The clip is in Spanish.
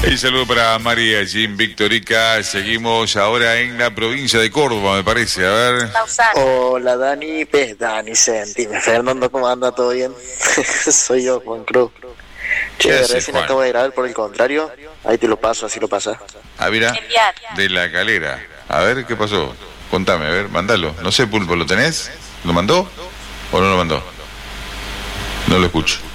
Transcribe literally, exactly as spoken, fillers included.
Y saludo para María, Jim, Victorica. Seguimos ahora en la provincia de Córdoba, me parece. A ver. Hola, Dani. Pues Dani, sentime. Fernando, ¿cómo anda? ¿Todo bien? Soy yo, Juan Cruz. Che, recién acabo de grabar, por el contrario. Ahí te lo paso, así lo pasas. Ah, mira, de la Calera. A ver, ¿qué pasó? Contame, a ver, mandalo. No sé, Pulpo, ¿lo tenés? ¿Lo mandó o no lo mandó? No lo escucho.